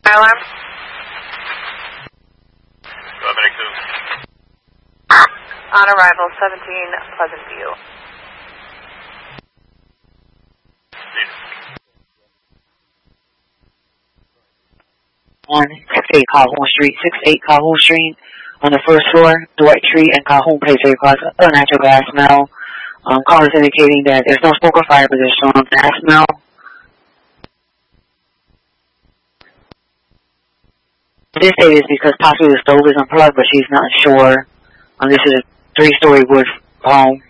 alarm. On arrival, 17 Pleasant View. On 68 Calhoun Street, 68 Calhoun Street, on the first floor, Dwight Street and Calhoun Place, they cause a natural gas smell. Callers indicating that there's no smoke or fire, but there's strong gas smell. This date is because possibly the stove is unplugged, but she's not sure. This is a 3-story wood home.